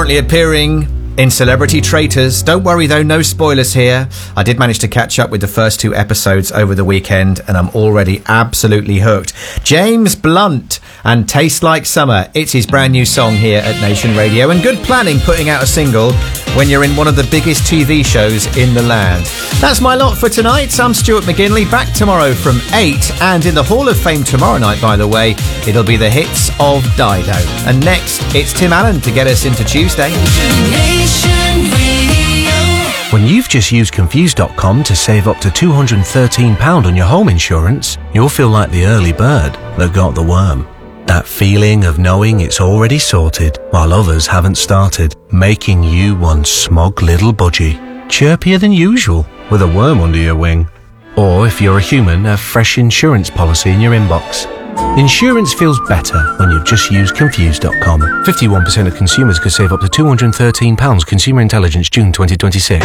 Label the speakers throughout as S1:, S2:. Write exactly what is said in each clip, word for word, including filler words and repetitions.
S1: currently appearing in Celebrity Traitors. Don't worry though, no spoilers here. I did manage to catch up with the first two episodes over the weekend and I'm already absolutely hooked. James Blunt and Taste Like Summer. It's his brand new song here at Nation Radio, and good planning putting out a single when you're in one of the biggest T V shows in the land. That's my lot for tonight. I'm Stuart McGinley, back tomorrow from eight, and in the Hall of Fame tomorrow night, by the way, it'll be the hits of Dido. And next, it's Tim Allen to get us into Tuesday.
S2: When you've just used Confused dot com to save up to two hundred thirteen pounds on your home insurance, you'll feel like the early bird that got the worm. That feeling of knowing it's already sorted while others haven't started, making you one smug little budgie, chirpier than usual with a worm under your wing. Or if you're a human, a fresh insurance policy in your inbox. Insurance feels better when you've just used Confused dot com. fifty-one percent of consumers could save up to two hundred thirteen pounds. Consumer Intelligence, June twenty twenty-six.
S3: I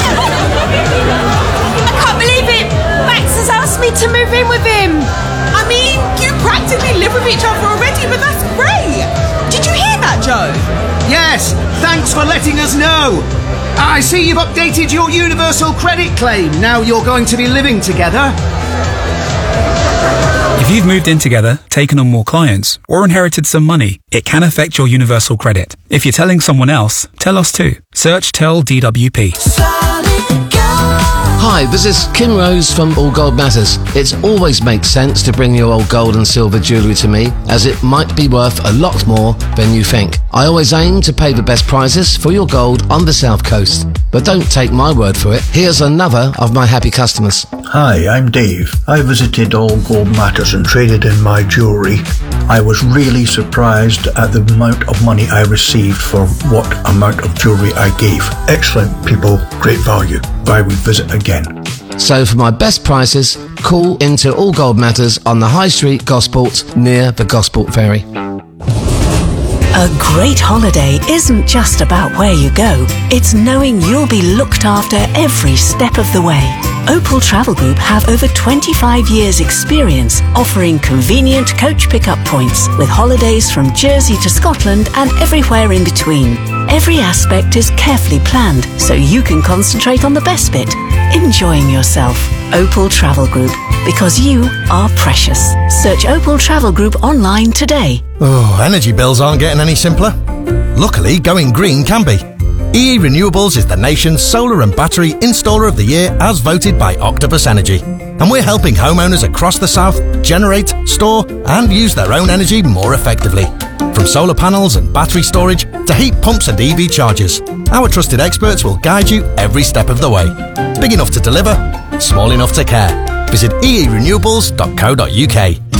S3: can't believe it! Max has asked me to move in with him. I mean, you practically live with each other already, but that's great. Did you hear that, Joe?
S4: Yes, thanks for letting us know. I see you've updated your universal credit claim. Now you're going to be living together.
S5: If you've moved in together, taken on more clients, or inherited some money, it can affect your universal credit. If you're telling someone else, tell us too. Search Tell D W P.
S6: Hi, this is Kim Rose from All Gold Matters. It always makes sense to bring your old gold and silver jewellery to me, as it might be worth a lot more than you think. I always aim to pay the best prices for your gold on the South Coast. But don't take my word for it. Here's another of my happy customers.
S7: Hi, I'm Dave. I visited All Gold Matters and traded in my jewellery. I was really surprised at the amount of money I received for what amount of jewellery I gave. Excellent people, great value. I would visit again.
S6: So for my best prices, call into All Gold Matters on the High Street, Gosport, near the Gosport Ferry.
S8: A great holiday isn't just about where you go. It's knowing you'll be looked after every step of the way. Opal Travel Group have over twenty-five years experience offering convenient coach pickup points with holidays from Jersey to Scotland and everywhere in between. Every aspect is carefully planned so you can concentrate on the best bit, enjoying yourself. Opal Travel Group, because you are precious. Search Opal Travel Group online today.
S9: Oh, energy bills aren't getting any simpler. Luckily, going green can be. E E Renewables is the nation's solar and battery installer of the year as voted by Octopus Energy. And we're helping homeowners across the south generate, store and use their own energy more effectively. From solar panels and battery storage to heat pumps and E V chargers, our trusted experts will guide you every step of the way. Big enough to deliver, small enough to care. Visit e e renewables dot co dot u k.